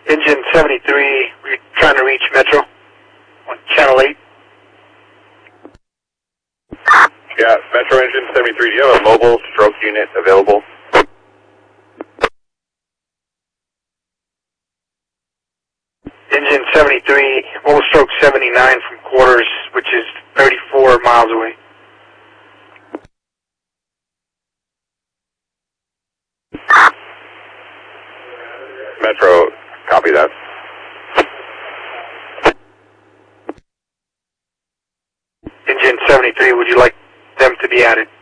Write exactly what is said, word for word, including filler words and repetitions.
Engine seventy-three, we're trying to reach Metro on channel eight. Yeah, Metro Engine seventy-three, do you have a mobile stroke unit available? Engine seventy-three, mobile stroke seventy-nine from quarters, which is thirty-four miles away. Metro, copy that. Engine seventy-three, would you like them to be added?